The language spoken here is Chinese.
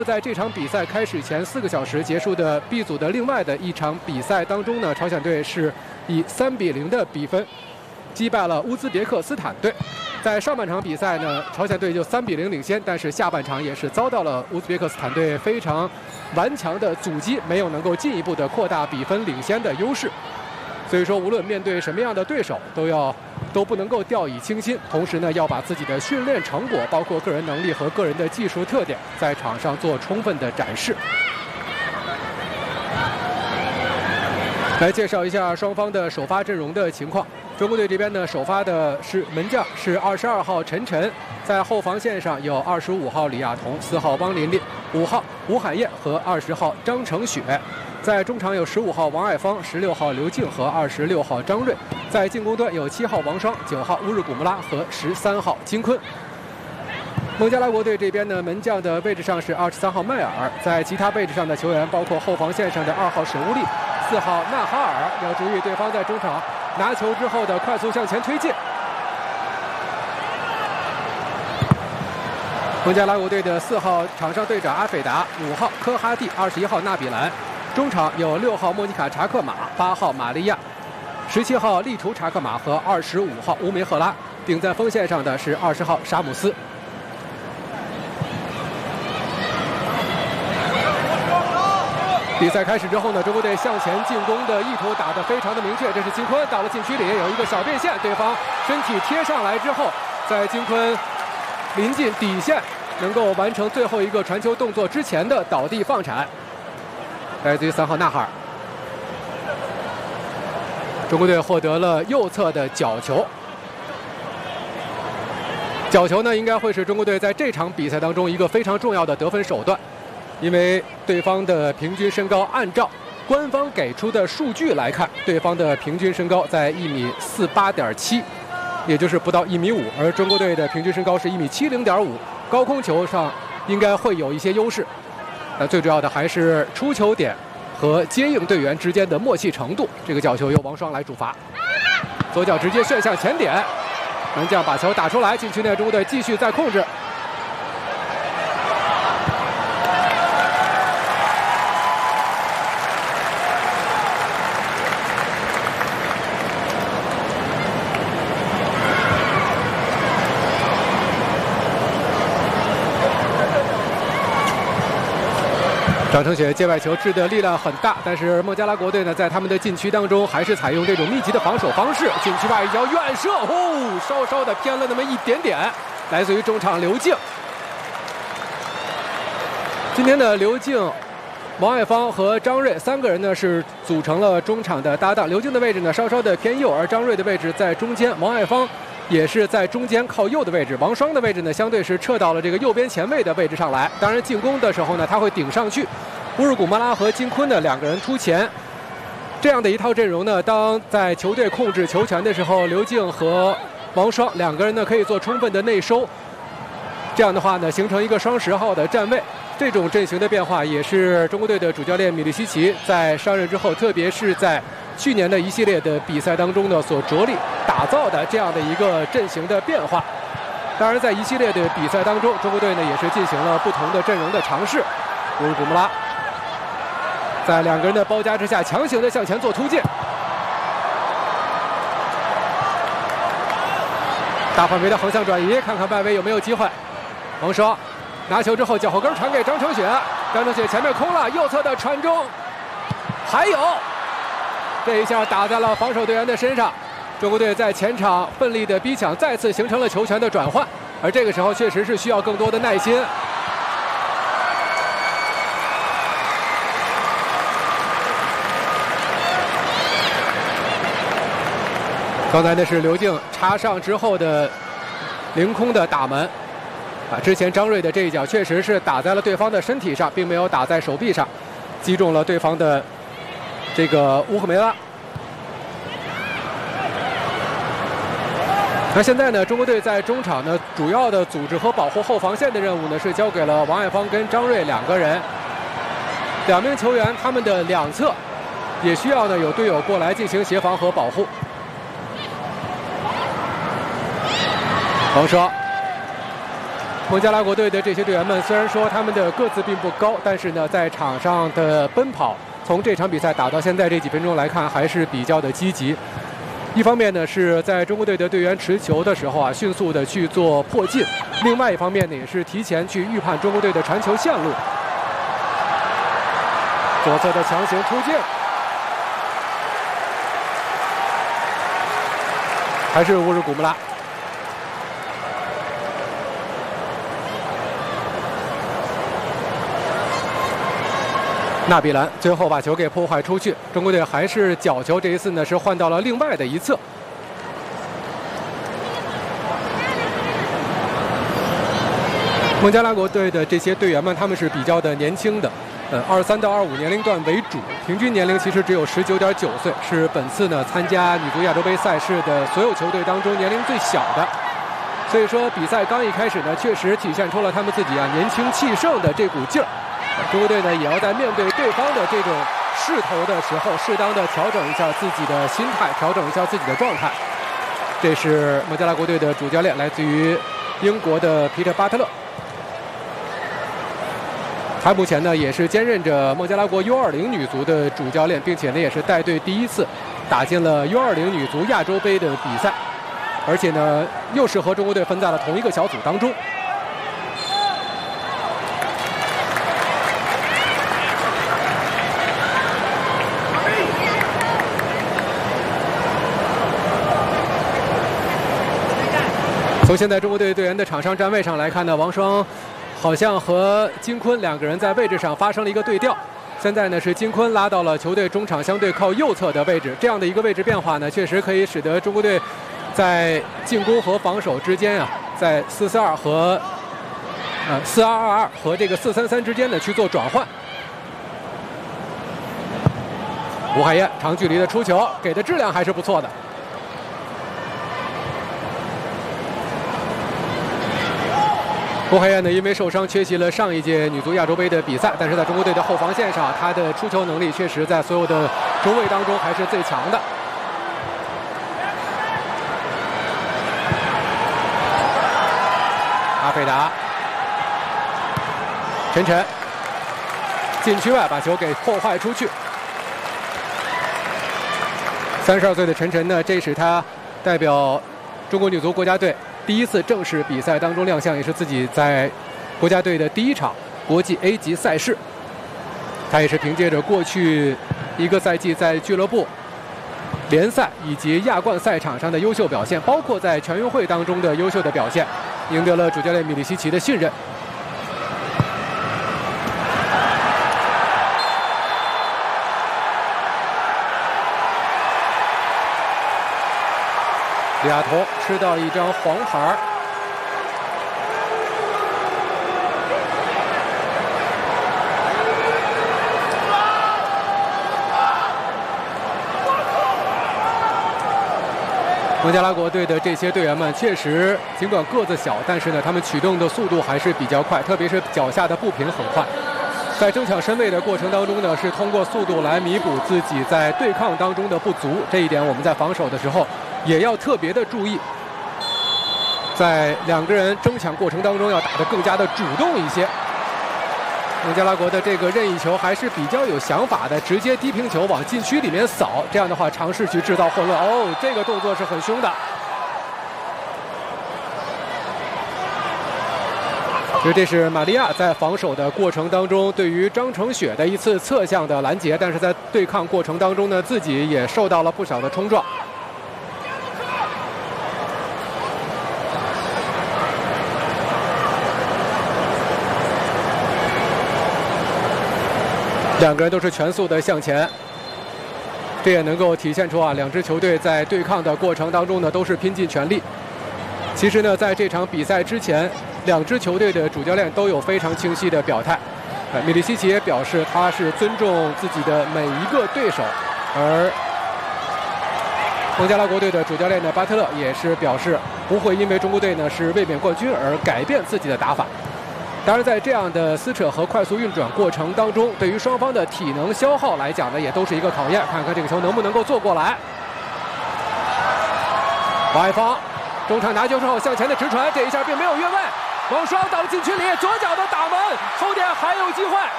在这场比赛开始前4个小时结束的 B 组的另外的一场比赛当中呢，朝鲜队是以3-0的比分击败了乌兹别克斯坦队。在上半场比赛呢，朝鲜队就3-0领先，但是下半场也是遭到了乌兹别克斯坦队非常顽强的阻击，没有能够进一步的扩大比分领先的优势。所以说，无论面对什么样的对手，都不能够掉以轻心。同时呢，要把自己的训练成果，包括个人能力和个人的技术特点，在场上做充分的展示。来介绍一下双方的首发阵容的情况。中国队这边呢，首发的是门将是22号陈晨，在后防线上有25号李亚彤、4号汪琳琳、5号吴海燕和20号张成雪。在中场有15号王爱芳、16号刘静和26号张睿。在进攻端有7号王霜、9号乌日古木拉和13号金坤。孟加拉国队这边呢，门将的位置上是23号迈尔，在其他位置上的球员包括后防线上的2号沈乌力、4号纳哈尔。要注意对方在中场拿球之后的快速向前推进。孟加拉国队的4号场上队长阿斐达、5号科哈蒂、21号纳比兰。中场有6号莫妮卡查克马、8号玛利亚、17号利图查克马和25号乌梅赫拉。顶在锋线上的是20号沙姆斯。比赛开始之后呢，中国队向前进攻的意图打得非常的明确。这是金坤到了禁区里，有一个小变线，对方身体贴上来之后，在金坤临近底线能够完成最后一个传球动作之前的倒地放铲。来自于3号纳哈尔。中国队获得了右侧的角球。角球呢，应该会是中国队在这场比赛当中一个非常重要的得分手段，因为对方的平均身高，按照官方给出的数据来看，对方的平均身高在1.48.7米，也就是不到1.5米，而中国队的平均身高是1.70.5米，高空球上应该会有一些优势。最主要的还是出球点和接应队员之间的默契程度。这个角球由王霜来主罚，左脚直接旋向前点，门将把球打出来，禁区内中国队继续在控制。张成雪界外球掷的力量很大，但是孟加拉国队呢，在他们的禁区当中还是采用这种密集的防守方式。禁区外一脚远射，稍稍的偏了那么一点点，来自于中场刘静。今天的刘静、王爱芳和张睿3个人呢是组成了中场的搭档。刘静的位置呢稍稍的偏右，而张睿的位置在中间，王爱芳也是在中间靠右的位置，王霜的位置呢相对是撤到了这个右边前卫的位置上来。当然进攻的时候呢，他会顶上去。乌日古木拉和金坤的2个人突前，这样的一套阵容呢，当在球队控制球权的时候，刘静和王霜2个人呢可以做充分的内收，这样的话呢，形成一个双10号的站位。这种阵型的变化也是中国队的主教练米利西奇在上任之后，特别是在去年的一系列的比赛当中呢，所着力打造的这样的一个阵型的变化。当然，在一系列的比赛当中，中国队呢也是进行了不同的阵容的尝试。乌日古木拉在2个人的包夹之下，强行的向前做突进，大范围的横向转移，看看外围有没有机会。王霜拿球之后，脚后跟传给张成雪，张成雪前面空了，右侧的传中，还有这一下打在了防守队员的身上。中国队在前场奋力的逼抢，再次形成了球权的转换，而这个时候确实是需要更多的耐心。刚才那是刘静插上之后的凌空的打门，之前张睿的这一脚确实是打在了对方的身体上，并没有打在手臂上，击中了对方的这个乌赫梅拉。那现在呢，中国队在中场呢，主要的组织和保护后防线的任务呢，是交给了王爱芳跟张睿2个人。2名球员他们的两侧也需要呢有队友过来进行协防和保护。王霜孟加拉国队的这些队员们虽然说他们的个子并不高，但是呢，在场上的奔跑，从这场比赛打到现在这几分钟来看，还是比较的积极。一方面呢，是在中国队的队员持球的时候啊，迅速的去做破进；另外一方面呢，也是提前去预判中国队的传球线路。左侧的强行出境，还是乌日古木拉。纳比兰最后把球给破坏出去，中国队还是角球，这一次呢是换到了另外的一侧。孟加拉国队的这些队员们，他们是比较的年轻的，23到25年龄段为主，平均年龄其实只有19.9岁，是本次呢参加女足亚洲杯赛事的所有球队当中年龄最小的。所以说比赛刚一开始呢，确实体现出了他们自己年轻气盛的这股劲儿。中国队呢也要在面对对方的这种势头的时候，适当的调整一下自己的心态，调整一下自己的状态。这是孟加拉国队的主教练，来自于英国的皮特·巴特勒。他目前呢也是兼任着孟加拉国 U20 女足的主教练，并且呢也是带队第一次打进了 U20 女足亚洲杯的比赛，而且呢又是和中国队分在了同一个小组当中。从现在中国队队员的场上站位上来看呢，王霜好像和金坤两个人在位置上发生了一个对调。现在呢是金坤拉到了球队中场相对靠右侧的位置，这样的一个位置变化呢，确实可以使得中国队在进攻和防守之间在4-4-2和4-2-2-2和这个4-3-3之间呢去做转换。吴海燕长距离的出球，给的质量还是不错的。吴海燕呢，因为受伤缺席了上一届女足亚洲杯的比赛，但是在中国队的后防线上，她的出球能力确实在所有的中卫当中还是最强的。阿费达，陈晨，禁区外把球给破坏出去。32岁的陈晨呢，这是他代表中国女足国家队第一次正式比赛当中亮相，也是自己在国家队的第一场国际 A 级赛事。他也是凭借着过去一个赛季在俱乐部、联赛以及亚冠赛场上的优秀表现，包括在全运会当中的优秀的表现，赢得了主教练米利西奇的信任。李亚彤吃到一张黄牌。孟加拉国队的这些队员们确实尽管个子小，但是呢，他们驱动的速度还是比较快，特别是脚下的步频很快。在争抢身位的过程当中呢，是通过速度来弥补自己在对抗当中的不足。这一点我们在防守的时候也要特别的注意，在两个人争抢过程当中要打得更加的主动一些。孟加拉国的这个任意球还是比较有想法的，直接低平球往禁区里面扫，这样的话尝试去制造混乱。哦，这个动作是很凶的。其实这是玛利亚在防守的过程当中对于张承雪的一次侧向的拦截，但是在对抗过程当中呢，自己也受到了不少的冲撞。两个人都是全速的向前，这也能够体现出两支球队在对抗的过程当中呢都是拼尽全力。其实呢，在这场比赛之前，两支球队的主教练都有非常清晰的表态。米利西奇也表示他是尊重自己的每一个对手，而孟加拉国队的主教练呢巴特勒也是表示不会因为中国队呢是卫冕冠军而改变自己的打法。当然，在这样的撕扯和快速运转过程当中，对于双方的体能消耗来讲呢，也都是一个考验。看看这个球能不能够做过来。王爱芳中场拿球之后向前的直传，这一下并没有越位。 王霜到了禁区里，左脚的打门，后点还有机会。